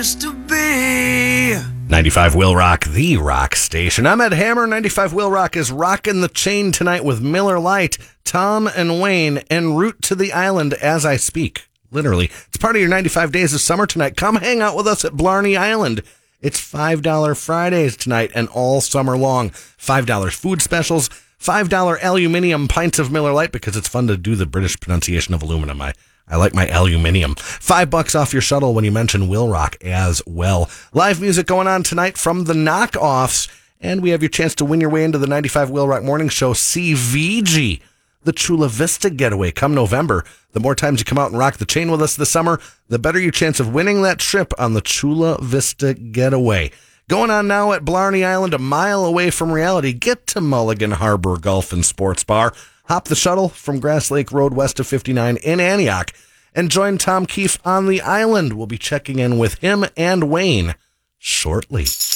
To be 95 Will Rock, the rock station. I'm Ed Hammer. 95 Will Rock is rocking the chain tonight with Miller Lite, Tom and Wayne, en route to the island as I speak. Literally. It's part of your 95 Days of Summer tonight. Come hang out with us at Blarney Island. It's $5 Fridays tonight and all summer long. $5 food specials, $5 aluminium pints of Miller Lite because it's fun to do the British pronunciation of aluminum. I like my aluminium. $5 off your shuttle when you mention Will Rock as well. Live music going on tonight from the Knockoffs. And we have your chance to win your way into the 95 Will Rock Morning Show CVG, the Chula Vista Getaway, come November. The more times you come out and rock the chain with us this summer, the better your chance of winning that trip on the Chula Vista Getaway. Going on now at Blarney Island, a mile away from reality. Get to Mulligan Harbor Golf and Sports Bar. Hop the shuttle from Grass Lake Road west of 59 in Antioch and join Tom Keefe on the island. We'll be checking in with him and Wayne shortly.